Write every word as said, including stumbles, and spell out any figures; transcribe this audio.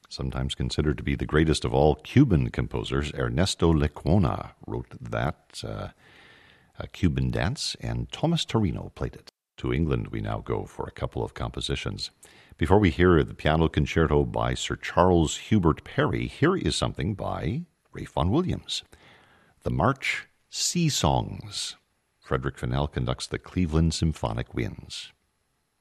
Sometimes considered to be the greatest of all Cuban composers, Ernesto Lecuona wrote that uh, a Cuban dance, and Thomas Torino played it. To England we now go for a couple of compositions. Before we hear the piano concerto by Sir Charles Hubert Parry, here is something by Ralph Vaughan Williams. The March Sea Songs. Frederick Fennell conducts the Cleveland Symphonic Winds.